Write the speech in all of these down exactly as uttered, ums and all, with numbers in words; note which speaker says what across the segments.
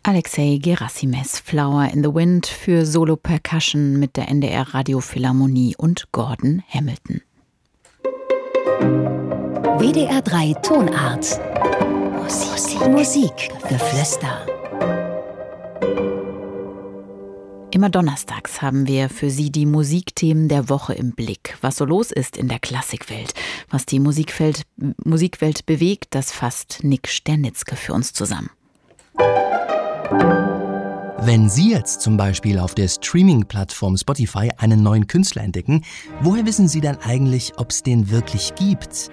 Speaker 1: Alexei Gerasimes, Flower in the Wind für Solo Percussion mit der N D R Radiophilharmonie und Gordon Hamilton.
Speaker 2: W D R drei Tonart. Musik. Musik. Geflüster.
Speaker 1: Immer donnerstags haben wir für Sie die Musikthemen der Woche im Blick. Was so los ist in der Klassikwelt, was die Musikwelt, Musikwelt bewegt, das fasst Nick Sternitzke für uns zusammen.
Speaker 3: Wenn Sie jetzt zum Beispiel auf der Streaming-Plattform Spotify einen neuen Künstler entdecken, woher wissen Sie dann eigentlich, ob es den wirklich gibt?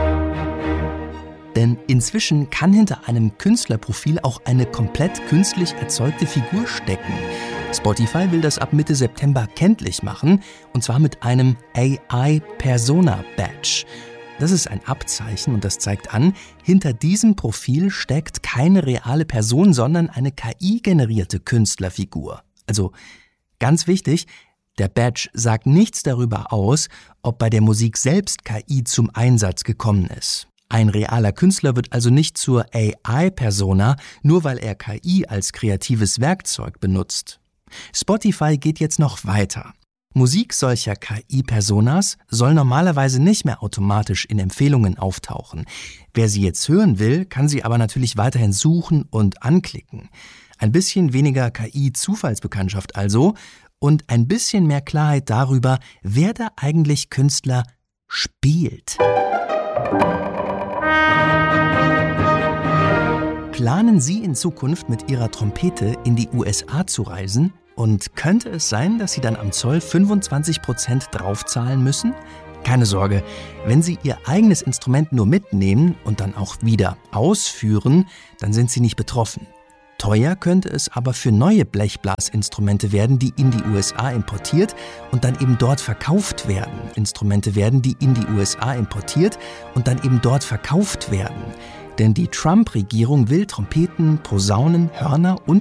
Speaker 3: Denn inzwischen kann hinter einem Künstlerprofil auch eine komplett künstlich erzeugte Figur stecken. Spotify will das ab Mitte September kenntlich machen, und zwar mit einem A I-Persona-Badge. Das ist ein Abzeichen und das zeigt an, hinter diesem Profil steckt keine reale Person, sondern eine K I-generierte Künstlerfigur. Also ganz wichtig, der Badge sagt nichts darüber aus, ob bei der Musik selbst K I zum Einsatz gekommen ist. Ein realer Künstler wird also nicht zur A I-Persona, nur weil er K I als kreatives Werkzeug benutzt. Spotify geht jetzt noch weiter. Musik solcher K I-Personas soll normalerweise nicht mehr automatisch in Empfehlungen auftauchen. Wer sie jetzt hören will, kann sie aber natürlich weiterhin suchen und anklicken. Ein bisschen weniger K I-Zufallsbekanntschaft also und ein bisschen mehr Klarheit darüber, wer da eigentlich Künstler spielt. Planen Sie in Zukunft mit Ihrer Trompete in die U S A zu reisen? Und könnte es sein, dass Sie dann am Zoll fünfundzwanzig Prozent draufzahlen müssen? Keine Sorge, wenn Sie Ihr eigenes Instrument nur mitnehmen und dann auch wieder ausführen, dann sind Sie nicht betroffen. Teuer könnte es aber für neue Blechblasinstrumente werden, die in die U S A importiert und dann eben dort verkauft werden. Instrumente werden, die in die U S A importiert und dann eben dort verkauft werden. Denn die Trump-Regierung will Trompeten, Posaunen, Hörner und